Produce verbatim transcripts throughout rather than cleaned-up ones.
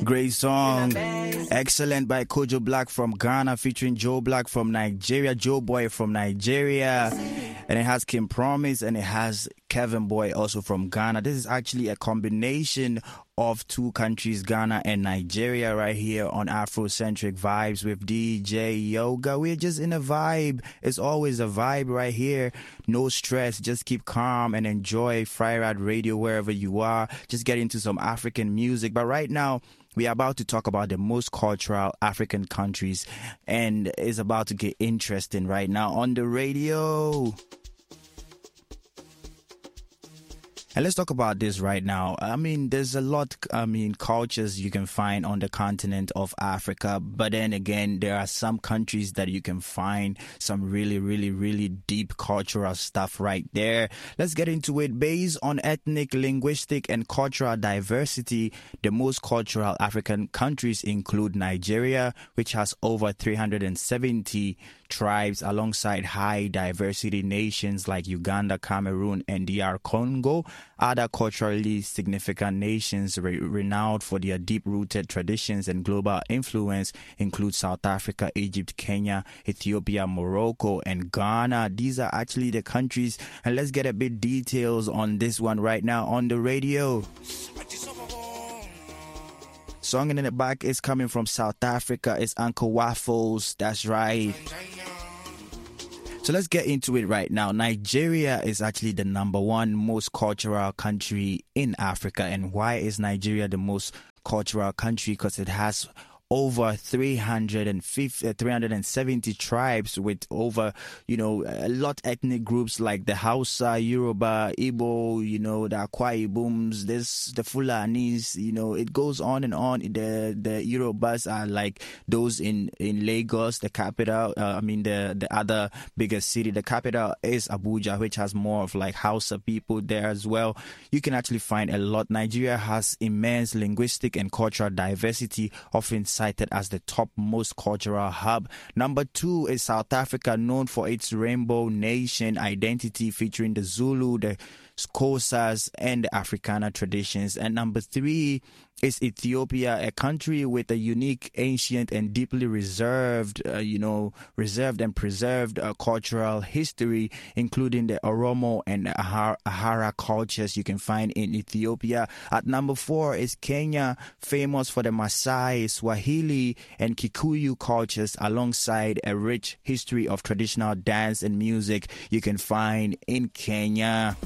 Great song. Excellent by Kojo Black from Ghana featuring Joe Black from Nigeria, Joe Boy from Nigeria. And it has Kim Promise and it has Kevin Boy also from Ghana. This is actually a combination of two countries, Ghana and Nigeria, right here on Afrocentric Vibes with D J Yoga. We're just in a vibe. It's always a vibe right here. No stress. Just keep calm and enjoy Freirad Radio wherever you are. Just get into some African music. But right now, we are about to talk about the most cultural African countries, and it's about to get interesting right now on the radio. And let's talk about this right now. I mean, there's a lot, I mean, cultures you can find on the continent of Africa. But then again, there are some countries that you can find some really, really, really deep cultural stuff right there. Let's get into it. Based on ethnic, linguistic, and cultural diversity, the most cultural African countries include Nigeria, which has over three hundred seventy tribes, alongside high diversity nations like Uganda, Cameroon, and D R Congo. Other culturally significant nations re- renowned for their deep-rooted traditions and global influence include South Africa, Egypt, Kenya, Ethiopia, Morocco, and Ghana. These are actually the countries, and let's get a bit details on this one right now on the radio. Song in the back is coming from South Africa. It's Uncle Waffles. That's right. So let's get into it right now. Nigeria is actually the number one most cultural country in Africa. And why is Nigeria the most cultural country? Because it has over three hundred fifty, three hundred seventy tribes with over, you know, a lot ethnic groups like the Hausa, Yoruba, Igbo, you know, the Akwa Iboms, this, the Fulanis, you know, it goes on and on. The the Yorubas are like those in, in Lagos, the capital, uh, I mean, the, the other biggest city. The capital is Abuja, which has more of like Hausa people there as well. You can actually find a lot. Nigeria has immense linguistic and cultural diversity, often cited as the top most cultural hub. Number two is South Africa, known for its rainbow nation identity featuring the Zulu, the Xhosas, and the Afrikaner traditions. And number three is Ethiopia, a country with a unique, ancient, and deeply reserved, uh, you know, reserved and preserved uh, cultural history, including the Oromo and Ahara, Ahara cultures you can find in Ethiopia. At number four is Kenya, famous for the Maasai, Swahili, and Kikuyu cultures, alongside a rich history of traditional dance and music you can find in Kenya.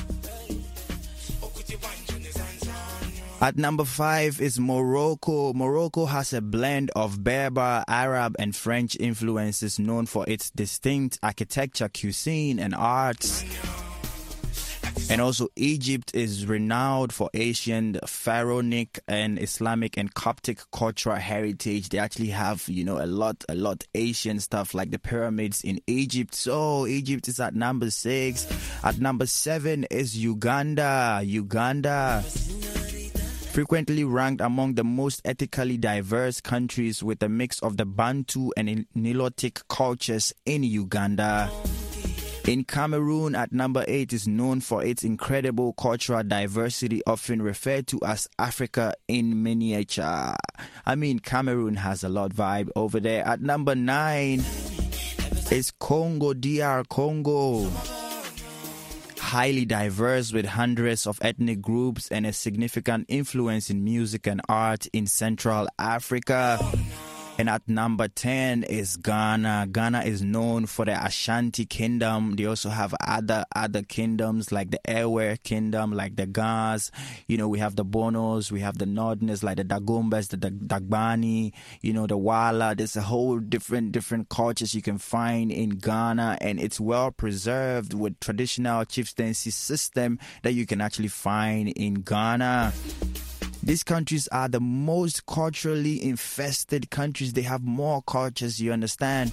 At number five is Morocco. Morocco has a blend of Berber, Arab, and French influences, known for its distinct architecture, cuisine, and arts. And also Egypt is renowned for Asian, Pharaonic, and Islamic and Coptic cultural heritage. They actually have, you know, a lot, a lot Asian stuff like the pyramids in Egypt. So Egypt is at number six. At number seven is Uganda. Uganda, frequently ranked among the most ethnically diverse countries with a mix of the Bantu and Nilotic cultures in Uganda. In Cameroon, at number eight, is known for its incredible cultural diversity, often referred to as Africa in miniature. I mean, Cameroon has a lot vibe over there. At number nine is Congo, D R Congo. Highly diverse with hundreds of ethnic groups and a significant influence in music and art in Central Africa. And at number ten is Ghana. Ghana is known for the Ashanti Kingdom. They also have other other kingdoms like the Ewe Kingdom, like the Gas. You know, we have the Bonos, we have the Northerners like the Dagombas, the Dagbani, you know, the Wala. There's a whole different different cultures you can find in Ghana, and it's well preserved with traditional chieftaincy system that you can actually find in Ghana. These countries are the most culturally infested countries. They have more cultures, you understand?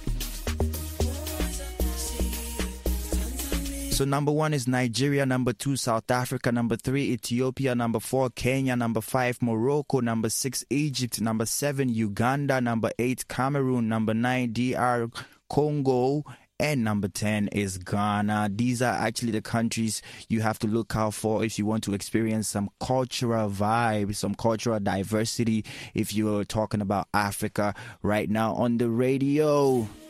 So number one is Nigeria, number two, South Africa, number three, Ethiopia, number four, Kenya, number five, Morocco, number six, Egypt, number seven, Uganda, number eight, Cameroon, number nine, D R Congo, And number ten is Ghana. These are actually the countries you have to look out for if you want to experience some cultural vibe, some cultural diversity, if you're talking about Africa right now on the radio.